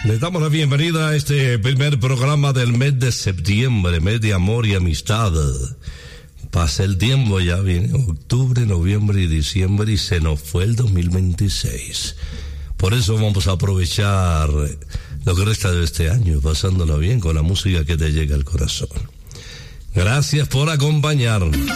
Les damos la bienvenida a este primer programa del mes de septiembre, mes de amor y amistad. Pasa el tiempo, ya viene octubre, noviembre y diciembre y se nos fue el 2026. Por eso vamos a aprovechar lo que resta de este año, pasándolo bien con la música que te llega al corazón. Gracias por acompañarnos.